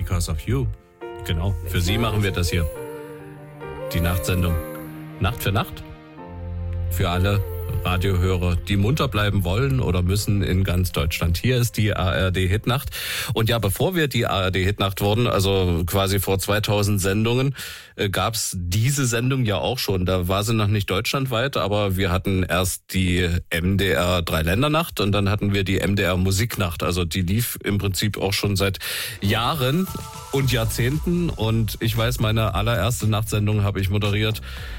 Because of You. Genau, für Sie machen wir das hier. Die Nachtsendung. Nacht für Nacht. Für alle Radiohörer, die munter bleiben wollen oder müssen in ganz Deutschland. Hier ist die ARD-Hitnacht. Und ja, bevor wir die ARD-Hitnacht wurden, also quasi vor 2000 Sendungen, gab's diese Sendung ja auch schon. Da war sie noch nicht deutschlandweit, aber wir hatten erst die MDR Dreiländernacht und dann hatten wir die MDR Musiknacht. Also die lief im Prinzip auch schon seit Jahren und Jahrzehnten. Und ich weiß, meine allererste Nachtsendung habe ich moderiert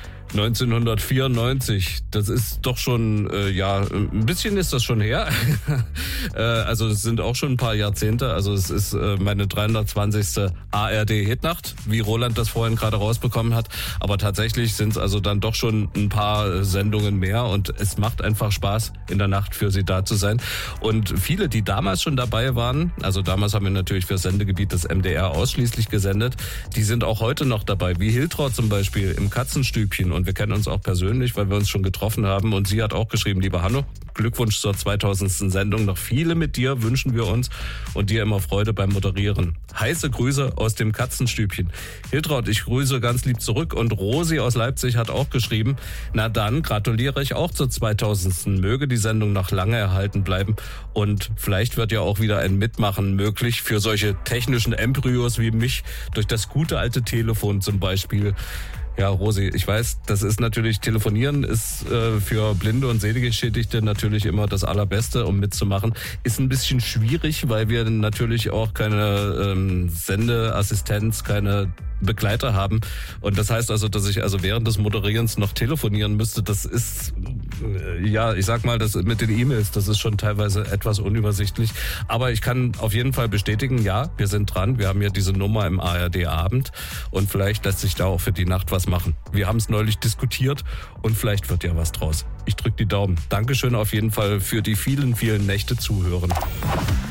1994, das ist doch schon, ein bisschen ist das schon her. Also es sind auch schon ein paar Jahrzehnte. Also es ist meine 320. ARD-Hitnacht, wie Roland das vorhin gerade rausbekommen hat. Aber tatsächlich sind es also dann doch schon ein paar Sendungen mehr und es macht einfach Spaß, in der Nacht für Sie da zu sein. Und viele, die damals schon dabei waren, also damals haben wir natürlich für das Sendegebiet des MDR ausschließlich gesendet, die sind auch heute noch dabei, wie Hiltraud zum Beispiel im Katzenstübchen. Und wir kennen uns auch persönlich, weil wir uns schon getroffen haben. Und sie hat auch geschrieben, liebe Hanno, Glückwunsch zur 2000. Sendung. Noch viele mit dir wünschen wir uns und dir immer Freude beim Moderieren. Heiße Grüße aus dem Katzenstübchen. Hiltraud, ich grüße ganz lieb zurück. Und Rosi aus Leipzig hat auch geschrieben, na dann gratuliere ich auch zur 2000. Möge die Sendung noch lange erhalten bleiben. Und vielleicht wird ja auch wieder ein Mitmachen möglich für solche technischen Embryos wie mich durch das gute alte Telefon zum Beispiel. Ja, Rosi, ich weiß, das ist natürlich, Telefonieren ist für Blinde und Sehgeschädigte natürlich immer das Allerbeste, um mitzumachen. Ist ein bisschen schwierig, weil wir natürlich auch keine Sendeassistenz, keine Begleiter haben. Und das heißt also, dass ich also während des Moderierens noch telefonieren müsste. Das ist, ich sag mal, das mit den E-Mails, das ist schon teilweise etwas unübersichtlich. Aber ich kann auf jeden Fall bestätigen, ja, wir sind dran. Wir haben ja diese Nummer im ARD-Abend und vielleicht lässt sich da auch für die Nacht was machen. Wir haben es neulich diskutiert und vielleicht wird ja was draus. Ich drücke die Daumen. Dankeschön auf jeden Fall für die vielen, vielen Nächte zuhören.